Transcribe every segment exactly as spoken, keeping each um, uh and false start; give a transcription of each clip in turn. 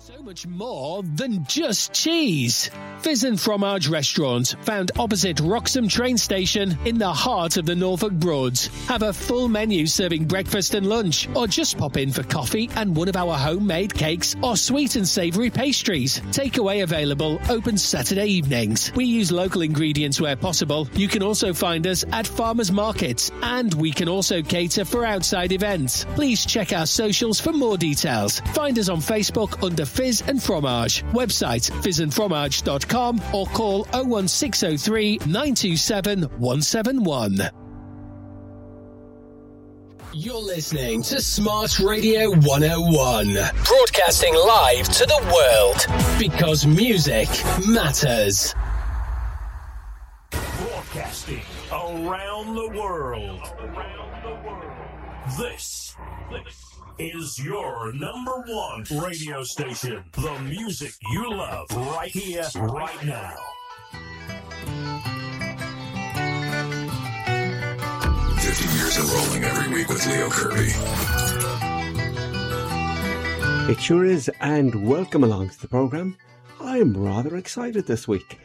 So much more than just cheese. Fizz and Fromage Restaurant, found opposite Wroxham train station in the heart of the Norfolk Broads. Have a full menu serving breakfast and lunch, or just pop in for coffee and one of our homemade cakes or sweet and savoury pastries. Takeaway available, open Saturday evenings. We use local ingredients where possible. You can also find us at farmers markets, and we can also cater for outside events. Please check our socials for more details. Find us on Facebook under Fizz and Fromage. Website fizz and fromage dot com or call oh one six oh three, nine two seven, one seven one. You're listening to Smart Radio one oh one, broadcasting live to the world because music matters. Broadcasting around the world. Around the world. This, this is your number one radio station. The music you love right here, right now. fifty years of rolling every week with Leo Kirby. It sure is, and welcome along to the programme. I'm rather excited this week.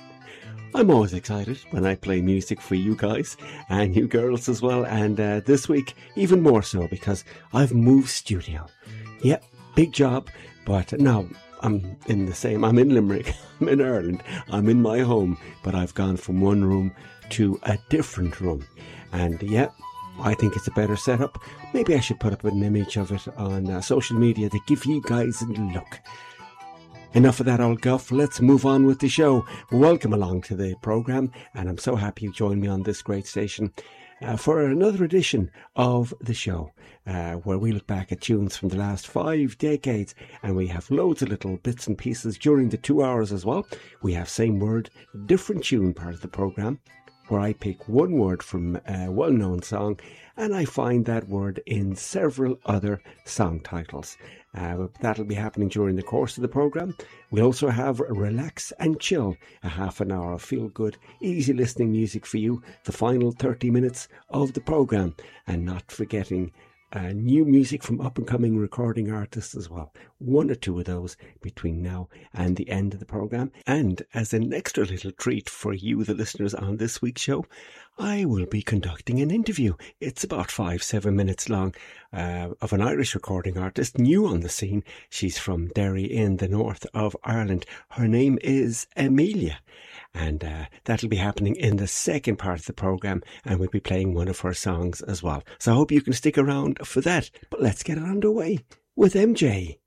I'm always excited when I play music for you guys and you girls as well, and uh, this week even more so because I've moved studio. Yep, big job, but now I'm in the same, I'm in Limerick, I'm in Ireland, I'm in my home, but I've gone from one room to a different room, and yeah, I think it's a better setup. Maybe I should put up an image of it on uh, social media to give you guys a look. Enough of that old guff, let's move on with the show. Welcome along to the programme, and I'm so happy you joined me on this great station uh, for another edition of the show, uh, where we look back at tunes from the last five decades, and we have loads of little bits and pieces during the two hours as well. We have Same Word, Different Tune part of the programme, where I pick one word from a well-known song, and I find that word in several other song titles. Uh, that'll be happening during the course of the programme. We also have Relax and Chill, a half an hour of feel-good, easy listening music for you, the final thirty minutes of the programme, and not forgetting uh, new music from up-and-coming recording artists as well. One or two of those between now and the end of the programme. And as an extra little treat for you, the listeners, on this week's show, I will be conducting an interview. It's about five, seven minutes long, uh, of an Irish recording artist, new on the scene. She's from Derry in the north of Ireland. Her name is Amelia. And uh, that'll be happening in the second part of the programme, and we'll be playing one of her songs as well. So I hope you can stick around for that. But let's get it underway with M J.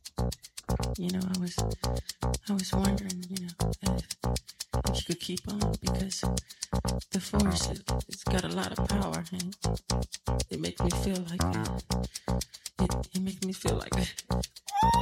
You know, I was, I was wondering, you know, if, if you could keep on, because the force, it, it's got a lot of power, and it makes me feel like, it, it, it makes me feel like